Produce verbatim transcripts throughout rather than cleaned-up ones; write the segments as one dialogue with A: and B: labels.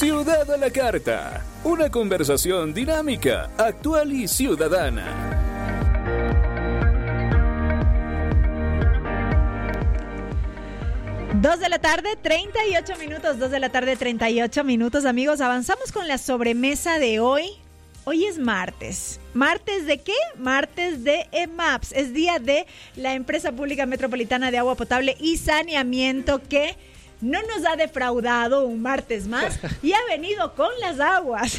A: Ciudad a la Carta. Una conversación dinámica, actual y ciudadana.
B: Dos de la tarde, treinta y ocho minutos. Dos de la tarde, treinta y ocho minutos, amigos. Avanzamos con la sobremesa de hoy. Hoy es martes. ¿Martes de qué? Martes de EMAPS. Es día de la Empresa Pública Metropolitana de Agua Potable y Saneamiento, que no nos ha defraudado un martes más y ha venido con las aguas.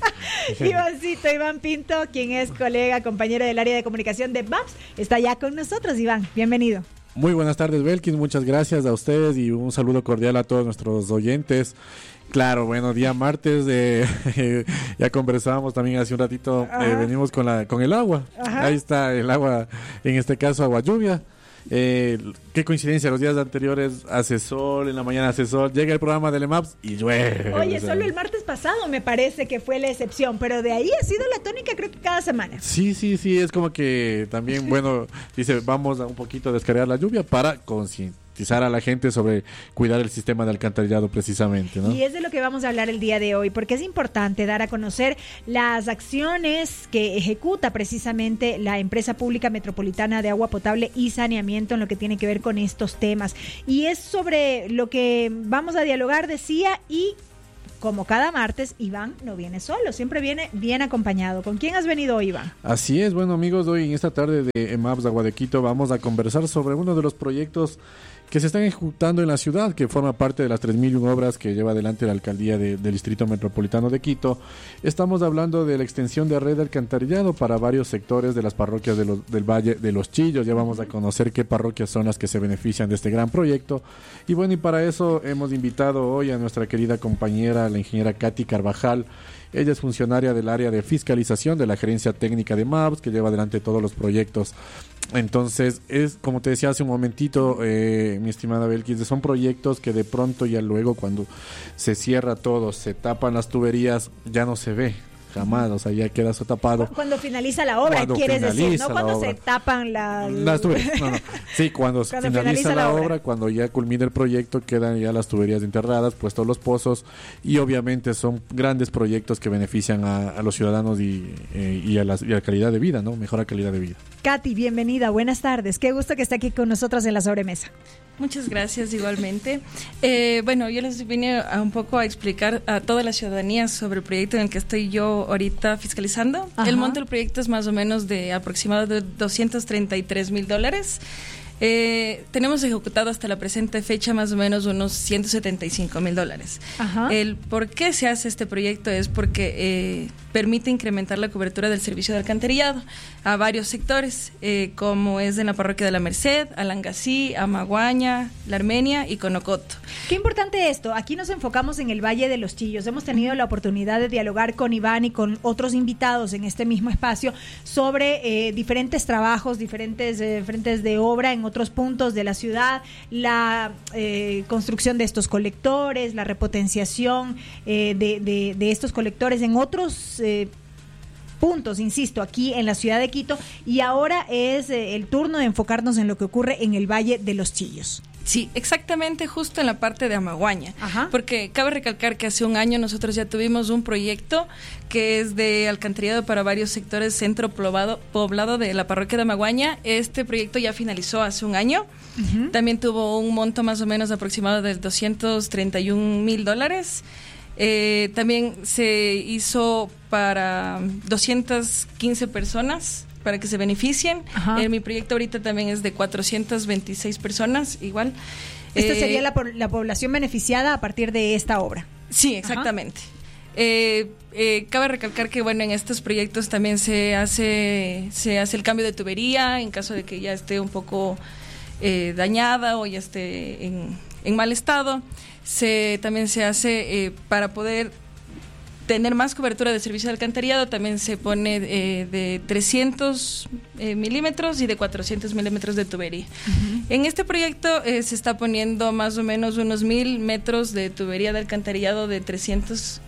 B: Ivancito, Iván Pinto, quien es colega, compañero del área de comunicación de EMAPS, está ya con nosotros. Iván, bienvenido.
C: Muy buenas tardes, Belkis, muchas gracias a ustedes y un saludo cordial a todos nuestros oyentes. Claro, bueno, día martes, eh, ya conversábamos también hace un ratito, eh, venimos con la con el agua. Ajá. Ahí está el agua, en este caso agua lluvia. Eh, qué coincidencia, los días anteriores hace sol, en la mañana hace sol, llega el programa del EMAPS y llueve.
B: Oye, solo el martes pasado me parece que fue la excepción, pero de ahí ha sido la tónica, creo que cada semana.
C: Sí, sí, sí, es como que también, bueno, dice, vamos a un poquito a descargar la lluvia para concientizar a la gente sobre cuidar el sistema de alcantarillado precisamente, ¿no?
B: Y es de lo que vamos a hablar el día de hoy, porque es importante dar a conocer las acciones que ejecuta precisamente la Empresa Pública Metropolitana de Agua Potable y Saneamiento en lo que tiene que ver con estos temas. Y es sobre lo que vamos a dialogar, decía, y como cada martes, Iván no viene solo, siempre viene bien acompañado. ¿Con quién has venido hoy, Iván?
C: Así es, bueno amigos, hoy en esta tarde de EMAPS de Agua de Quito vamos a conversar sobre uno de los proyectos que se están ejecutando en la ciudad, que forma parte de las tres mil uno obras que lleva adelante la alcaldía de, del Distrito Metropolitano de Quito. Estamos hablando de la extensión de red de alcantarillado para varios sectores de las parroquias de los, del Valle de los Chillos. Ya vamos a conocer qué parroquias son las que se benefician de este gran proyecto. Y bueno, y para eso hemos invitado hoy a nuestra querida compañera, la ingeniera Katy Carvajal. Ella es funcionaria del área de fiscalización de la Gerencia Técnica de EMAPS, que lleva adelante todos los proyectos. Entonces, es como te decía hace un momentito, eh, mi estimada Belkis, son proyectos que de pronto ya luego cuando se cierra todo, se tapan las tuberías, ya no se ve. Jamás, o sea, ya queda eso tapado.
B: Cuando finaliza la obra, cuando quieres decir, no cuando se tapan la...
C: las tuberías. No, no. Sí, cuando, cuando finaliza, finaliza la, la obra. obra, cuando ya culmina el proyecto, quedan ya las tuberías enterradas, puestos los pozos, y obviamente son grandes proyectos que benefician a, a los ciudadanos y, eh, y, a la, y a la calidad de vida, ¿no? Mejora calidad de vida.
B: Katy, bienvenida, buenas tardes. Qué gusto que esté aquí con nosotros en la sobremesa.
D: Muchas gracias, igualmente. Eh, bueno, yo les vine a un poco a explicar a toda la ciudadanía sobre el proyecto en el que estoy yo ahorita fiscalizando. Ajá. El monto del proyecto es más o menos de aproximado de doscientos treinta y tres mil dólares. Eh, tenemos ejecutado hasta la presente fecha más o menos unos ciento setenta y cinco mil dólares. Ajá. El por qué se hace este proyecto es porque eh, permite incrementar la cobertura del servicio de alcantarillado a varios sectores, eh, como es en la parroquia de La Merced, Alangasí, Amaguaña, La Armenia y Conocoto.
B: Qué importante esto. Aquí nos enfocamos en el Valle de los Chillos. Hemos tenido la oportunidad de dialogar con Iván y con otros invitados en este mismo espacio sobre eh, diferentes trabajos, diferentes eh, frentes de obra en otros puntos de la ciudad, la eh, construcción de estos colectores, la repotenciación eh, de, de, de estos colectores en otros eh, puntos, insisto, aquí en la ciudad de Quito, y ahora es eh, el turno de enfocarnos en lo que ocurre en el Valle de los Chillos.
D: Sí, exactamente, justo en la parte de Amaguaña. Ajá. Porque cabe recalcar que hace un año nosotros ya tuvimos un proyecto que es de alcantarillado para varios sectores centro poblado, poblado de la parroquia de Amaguaña. Este proyecto ya finalizó hace un año. Uh-huh. También tuvo un monto más o menos aproximado de doscientos treinta y un mil dólares. Eh, también se hizo para doscientas quince personas para que se beneficien. Eh, mi proyecto ahorita también es de cuatrocientas veintiséis personas, igual.
B: ¿Esta eh, sería la, la población beneficiada a partir de esta obra?
D: Sí, exactamente. Eh, eh, cabe recalcar que bueno, en estos proyectos también se hace, se hace el cambio de tubería en caso de que ya esté un poco eh, dañada o ya esté en, en mal estado. Se, también se hace eh, para poder tener más cobertura de servicio de alcantarillado, también se pone eh, de trescientos eh, milímetros y de cuatrocientos milímetros de tubería. Uh-huh. En este proyecto eh, se está poniendo más o menos unos mil metros de tubería de alcantarillado de trescientos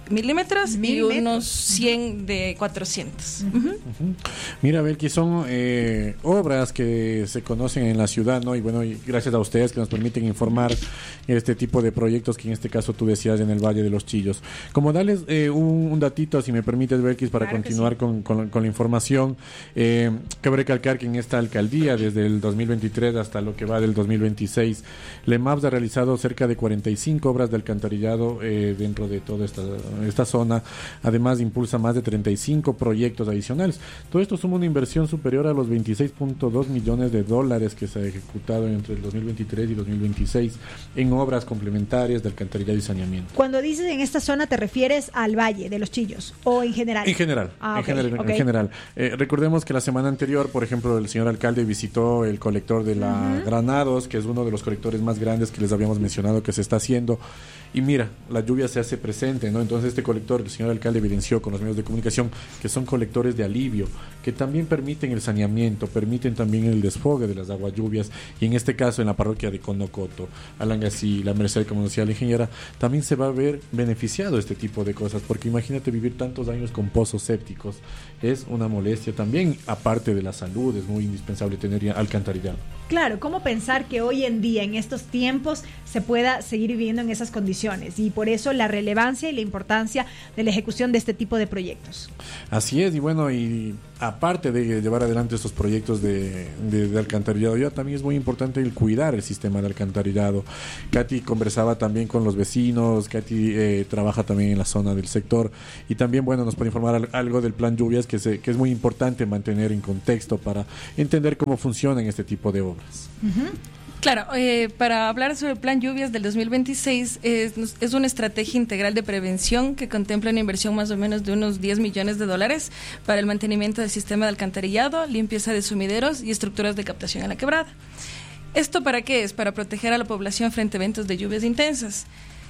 D: milímetros,
B: milímetros.
D: y unos cien de cuatrocientos. Uh-huh.
C: Uh-huh. Mira, Belki, son eh, obras que se conocen en la ciudad, ¿no? Y bueno, y gracias a ustedes que nos permiten informar este tipo de proyectos que en este caso tú decías en el Valle de los Chillos. Como darles eh, un, un datito, si me permites, Belkis, para
B: claro
C: continuar
B: sí.
C: con, con, con la información. Eh, cabe recalcar que en esta alcaldía, desde el dos mil veintitrés hasta lo que va del dos mil veintiséis, la EMAPS ha realizado cerca de cuarenta y cinco obras de alcantarillado eh, dentro de toda esta, esta zona. Además, impulsa más de treinta y cinco proyectos adicionales. Todo esto suma una inversión superior a los veintiséis punto dos millones de dólares que se ha ejecutado entre el dos mil veintitrés y dos mil veintiséis en obras complementarias de alcantarillado y saneamiento.
B: Cuando dices en esta zona, ¿te refieres al Valle de los Chillos o en general?
C: En general,
B: ah,
C: en,
B: okay,
C: general
B: okay.
C: en general. Eh, recordemos que la semana anterior, por ejemplo, el señor alcalde visitó el colector de la uh-huh. Granados, que es uno de los colectores más grandes que les habíamos mencionado que se está haciendo. Y mira, la lluvia se hace presente, ¿no? Entonces este colector, el señor alcalde evidenció con los medios de comunicación que son colectores de alivio, que también permiten el saneamiento, permiten también el desfogue de las aguas lluvias, y en este caso en la parroquia de Conocoto, Alangasí, la Merced, como decía la ingeniera, también se va a ver beneficiado este tipo de cosas, porque imagínate vivir tantos años con pozos sépticos, es una molestia también, aparte de la salud, es muy indispensable tener alcantarillado.
B: Claro, ¿cómo pensar que hoy en día, en estos tiempos, se pueda seguir viviendo en esas condiciones? Y por eso la relevancia y la importancia de la ejecución de este tipo de proyectos.
C: Así es, y bueno, y aparte de llevar adelante estos proyectos de, de, de alcantarillado, ya también es muy importante el cuidar el sistema de alcantarillado. Katy conversaba también con los vecinos, Katy eh, trabaja también en la zona del sector, y también, bueno, nos puede informar algo del plan lluvias que, se, que es muy importante mantener en contexto para entender cómo funcionan este tipo de obras.
B: Uh-huh.
D: Claro, eh, para hablar sobre el Plan Lluvias del dos mil veintiséis, es, es una estrategia integral de prevención que contempla una inversión más o menos de unos diez millones de dólares para el mantenimiento del sistema de alcantarillado, limpieza de sumideros y estructuras de captación a la quebrada. ¿Esto para qué es? Para proteger a la población frente a eventos de lluvias intensas.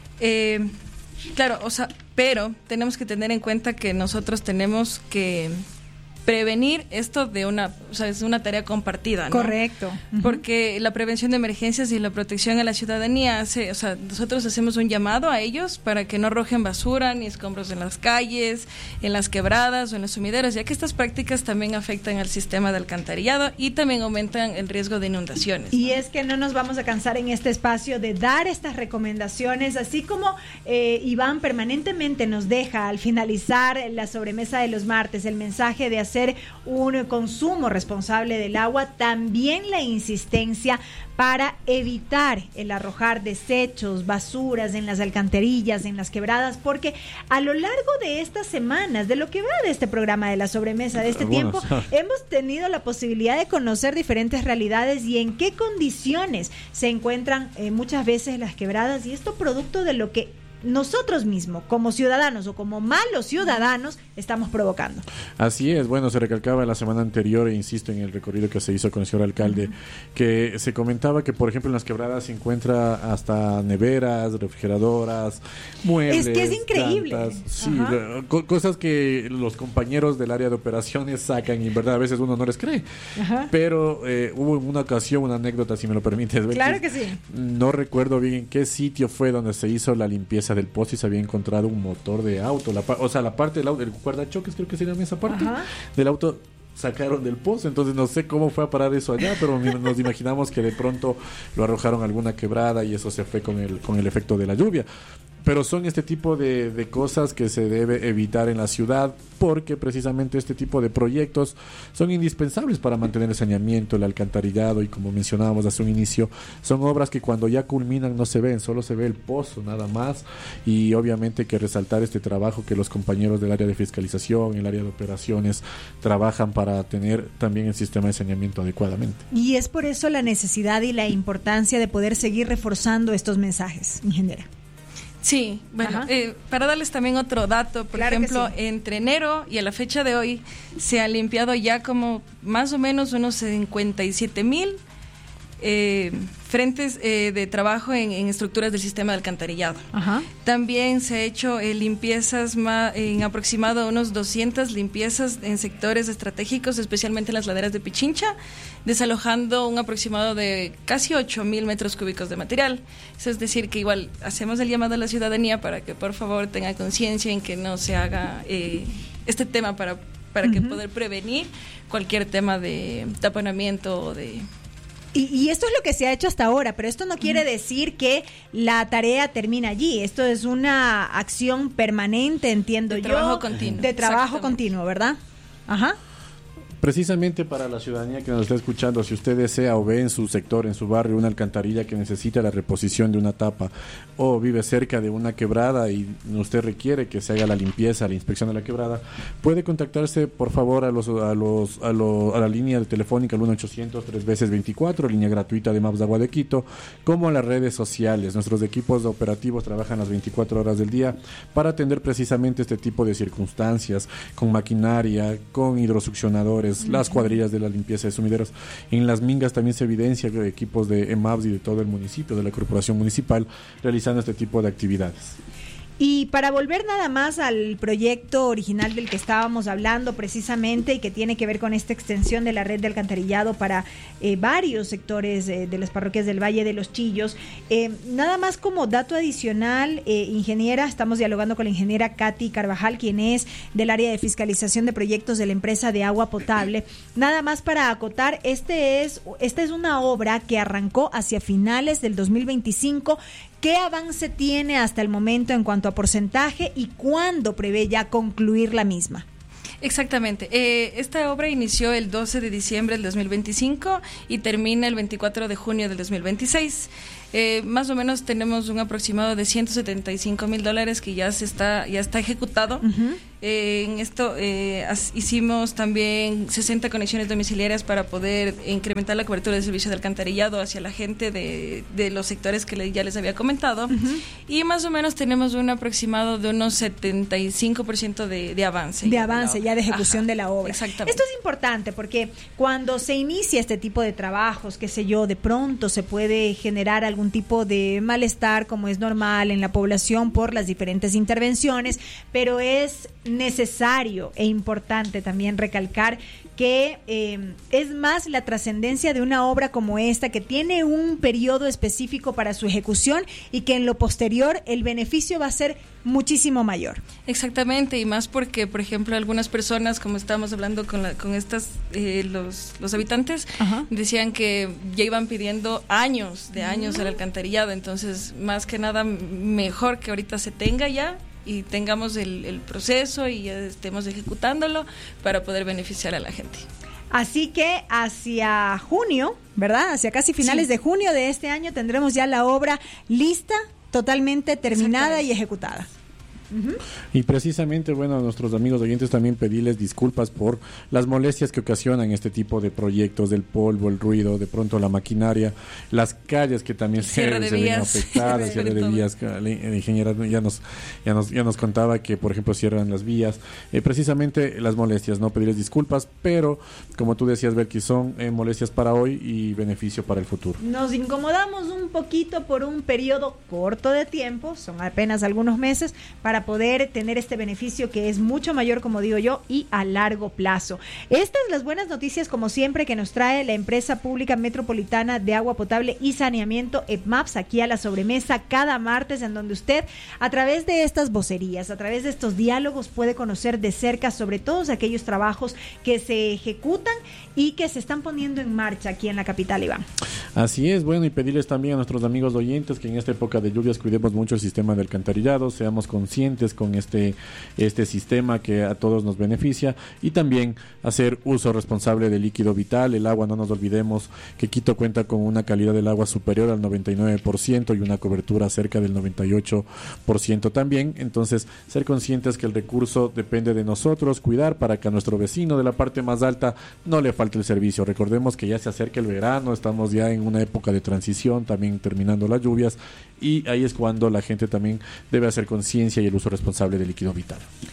D: Eh, claro, o sea, pero tenemos que tener en cuenta que nosotros tenemos que prevenir esto de una, o sea, es una tarea compartida, ¿no?
B: Correcto. Uh-huh.
D: Porque la prevención de emergencias y la protección a la ciudadanía hace, o sea, nosotros hacemos un llamado a ellos para que no arrojen basura ni escombros en las calles, en las quebradas o en los sumideros, ya que estas prácticas también afectan al sistema de alcantarillado y también aumentan el riesgo de inundaciones, ¿no?
B: Y es que no nos vamos a cansar en este espacio de dar estas recomendaciones, así como eh, Iván permanentemente nos deja al finalizar la sobremesa de los martes el mensaje de hacer un consumo responsable del agua, también la insistencia para evitar el arrojar desechos, basuras en las alcantarillas, en las quebradas, porque a lo largo de estas semanas, de lo que va de este programa de la sobremesa, de este
C: bueno,
B: tiempo, hemos tenido la posibilidad de conocer diferentes realidades y en qué condiciones se encuentran eh, muchas veces las quebradas, y esto producto de lo que nosotros mismos, como ciudadanos o como malos ciudadanos, estamos provocando.
C: Así es, bueno, se recalcaba la semana anterior, e insisto en el recorrido que se hizo con el señor alcalde, uh-huh. que se comentaba que, por ejemplo, en las quebradas se encuentra hasta neveras, refrigeradoras, muebles.
B: Es que es increíble.
C: Plantas, sí, co- cosas que los compañeros del área de operaciones sacan y en verdad a veces uno no les cree. Uh-huh. Pero eh, hubo una ocasión, una anécdota, si me lo permites.
B: Claro que sí.
C: No recuerdo bien en qué sitio fue donde se hizo la limpieza del pozo y se había encontrado un motor de auto, la, o sea, la parte del auto, el guardachoques creo que se llama esa parte, ajá, del auto, sacaron del pozo, entonces no sé cómo fue a parar eso allá, pero nos imaginamos que de pronto lo arrojaron a alguna quebrada y eso se fue con el, con el efecto de la lluvia. Pero son este tipo de, de cosas que se debe evitar en la ciudad, porque precisamente este tipo de proyectos son indispensables para mantener el saneamiento, el alcantarillado, y como mencionábamos hace un inicio, son obras que cuando ya culminan no se ven, solo se ve el pozo nada más, y obviamente hay que resaltar este trabajo que los compañeros del área de fiscalización, el área de operaciones, trabajan para tener también el sistema de saneamiento adecuadamente.
B: Y es por eso la necesidad y la importancia de poder seguir reforzando estos mensajes, ingeniera.
D: Sí, bueno, eh, para darles también otro dato, por claro ejemplo, sí. entre enero y a la fecha de hoy se han limpiado ya como más o menos unos cincuenta y siete mil eh, frentes eh, de trabajo en, en estructuras del sistema de alcantarillado.
B: Ajá.
D: También se ha hecho eh, limpiezas ma, en aproximado unos doscientas limpiezas en sectores estratégicos, especialmente en las laderas de Pichincha, desalojando un aproximado de casi ocho mil metros cúbicos de material. Eso es decir, que igual hacemos el llamado a la ciudadanía para que por favor tenga conciencia en que no se haga eh, este tema para, para uh-huh. que poder prevenir cualquier tema de taponamiento o de...
B: Y, y esto es lo que se ha hecho hasta ahora, pero esto no quiere decir que la tarea termina allí. Esto es una acción permanente, entiendo
D: de
B: yo.
D: Trabajo continuo.
B: De trabajo continuo, ¿verdad? Ajá.
C: Precisamente para la ciudadanía que nos está escuchando, si usted desea o ve en su sector, en su barrio, una alcantarilla que necesita la reposición de una tapa o vive cerca de una quebrada y usted requiere que se haga la limpieza, la inspección de la quebrada, puede contactarse por favor a los a los a, los, a la línea de telefónica al uno ochocientos tres veces veinticuatro, línea gratuita de Maps de Agua de Quito, como a las redes sociales. Nuestros equipos operativos trabajan las veinticuatro horas del día para atender precisamente este tipo de circunstancias, con maquinaria, con hidrosuccionadores, las cuadrillas de la limpieza de sumideros. En Las Mingas también se evidencia que equipos de EMAPS y de todo el municipio, de la corporación municipal, realizando este tipo de actividades.
B: Y para volver nada más al proyecto original del que estábamos hablando precisamente y que tiene que ver con esta extensión de la red de alcantarillado para eh, varios sectores eh, de las parroquias del Valle de los Chillos, eh, nada más como dato adicional, eh, ingeniera, estamos dialogando con la ingeniera Katy Carvajal, quien es del área de fiscalización de proyectos de la empresa de agua potable. Nada más para acotar, este es, esta es una obra que arrancó hacia finales del dos mil veinticinco. ¿Qué avance tiene hasta el momento en cuanto a porcentaje y cuándo prevé ya concluir la misma?
D: Exactamente. Eh, esta obra inició el doce de diciembre del dos mil veinticinco y termina el veinticuatro de junio del dos mil veintiséis. Eh, más o menos tenemos un aproximado de ciento setenta y cinco mil dólares que ya se está ya está ejecutado. Uh-huh. Eh, en esto eh, as, hicimos también sesenta conexiones domiciliarias para poder incrementar la cobertura del servicio de alcantarillado hacia la gente de, de los sectores que le, ya les había comentado. Uh-huh. Y más o menos tenemos un aproximado de unos setenta y cinco por ciento de, de avance.
B: De avance, ya de ejecución
D: Ajá,
B: de la obra.
D: Exactamente.
B: Esto es importante porque cuando se inicia este tipo de trabajos, qué sé yo, de pronto se puede generar algún tipo de malestar, como es normal en la población por las diferentes intervenciones, pero es necesario e importante también recalcar que eh, es más la trascendencia de una obra como esta, que tiene un periodo específico para su ejecución y que en lo posterior el beneficio va a ser muchísimo mayor.
D: Exactamente, y más porque, por ejemplo, algunas personas, como estábamos hablando con, la, con estas, eh, los, los habitantes, Ajá. decían que ya iban pidiendo años, de años el alcantarillado, entonces más que nada mejor que ahorita se tenga ya y tengamos el, el proceso y ya estemos ejecutándolo para poder beneficiar a la gente.
B: Así que hacia junio, ¿verdad? Hacia casi finales sí. de junio de este año tendremos ya la obra lista, totalmente terminada y ejecutada. Uh-huh.
C: Y precisamente, bueno, a nuestros amigos oyentes también pedirles disculpas por las molestias que ocasionan este tipo de proyectos, del polvo, el ruido, de pronto la maquinaria, las calles que también se, se ven afectadas, cierre de vías. La ingeniera ya nos, ya nos ya nos contaba que, por ejemplo, cierran las vías, eh, precisamente las molestias, no pedirles disculpas, pero como tú decías, Belkis, son eh, molestias para hoy y beneficio para el futuro.
B: Nos incomodamos un poquito por un periodo corto de tiempo, son apenas algunos meses, para para poder tener este beneficio que es mucho mayor, como digo yo, y a largo plazo. Estas las buenas noticias, como siempre, que nos trae la empresa pública metropolitana de agua potable y saneamiento, EMAPS, aquí a la sobremesa cada martes, en donde usted, a través de estas vocerías, a través de estos diálogos, puede conocer de cerca sobre todos aquellos trabajos que se ejecutan y que se están poniendo en marcha aquí en la capital, Iván.
C: Así es, bueno, y pedirles también a nuestros amigos oyentes que en esta época de lluvias cuidemos mucho el sistema de alcantarillado, seamos conscientes con este, este sistema que a todos nos beneficia, y también hacer uso responsable del líquido vital, el agua. No nos olvidemos que Quito cuenta con una calidad del agua superior al noventa y nueve por ciento y una cobertura cerca del noventa y ocho por ciento también. Entonces, ser conscientes que el recurso depende de nosotros, cuidar para que a nuestro vecino de la parte más alta no le falte el servicio. Recordemos que ya se acerca el verano, estamos ya en una época de transición, también terminando las lluvias, y ahí es cuando la gente también debe hacer conciencia y el uso responsable del líquido vital.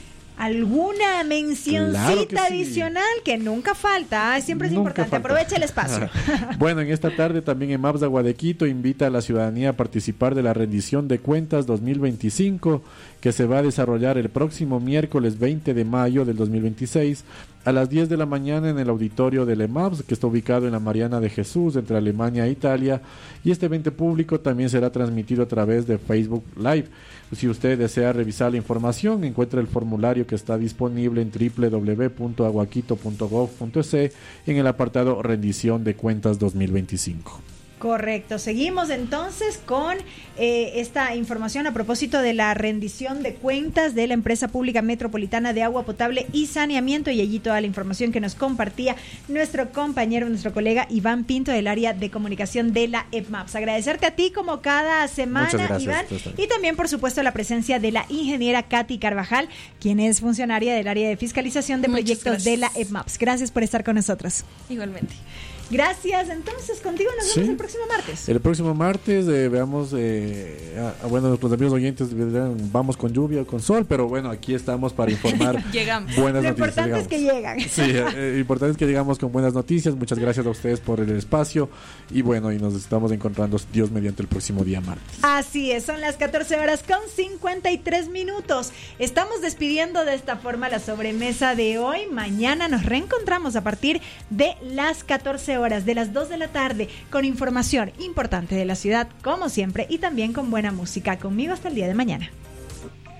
B: alguna mencioncita
C: Claro que sí.
B: adicional que nunca falta, ¿eh? Siempre es
C: Nunca
B: importante,
C: falta.
B: aprovecha el espacio.
C: Bueno, en esta tarde también en Maps Agua de Quito invita a la ciudadanía a participar de la rendición de cuentas dos mil veinticinco, que se va a desarrollar el próximo miércoles veinte de mayo del dos mil veintiséis a las diez de la mañana en el auditorio del EMAPS, que está ubicado en la Mariana de Jesús, entre Alemania e Italia, y este evento público también será transmitido a través de Facebook Live. Si usted desea revisar la información, encuentra el formulario que está disponible en doble u doble u doble u punto aguaquito punto gob punto es en el apartado Rendición de Cuentas dos mil veinticinco.
B: Correcto, seguimos entonces con eh, esta información a propósito de la rendición de cuentas de la Empresa Pública Metropolitana de Agua Potable y Saneamiento, y allí toda la información que nos compartía nuestro compañero, nuestro colega Iván Pinto del área de comunicación de la EPMAPS. Agradecerte a ti como cada semana,
C: gracias,
B: Iván,
C: César.
B: y también por supuesto la presencia de la ingeniera Katy Carvajal, quien es funcionaria del área de fiscalización de
D: Muchas
B: proyectos
D: gracias.
B: de la EPMAPS. Gracias por estar con nosotros.
D: Igualmente.
B: Gracias, entonces contigo nos vemos
C: Sí.
B: el próximo martes.
C: El próximo martes eh, veamos, eh, a, a, bueno, nuestros amigos oyentes dirán, vamos con lluvia o con sol, pero bueno, aquí estamos para informar.
D: Llegamos.
C: Buenas
B: Lo
C: noticias.
B: importante
C: digamos.
B: es que llegan.
C: Sí, eh, importante es que llegamos con buenas noticias. Muchas gracias a ustedes por el espacio y bueno, y nos estamos encontrando Dios mediante el próximo día martes.
B: Así es, son las catorce horas con cincuenta y tres minutos. Estamos despidiendo de esta forma la sobremesa de hoy. Mañana nos reencontramos a partir de las catorce horas, de las dos de la tarde, con información importante de la ciudad, como siempre, y también con buena música. Conmigo hasta el día de mañana.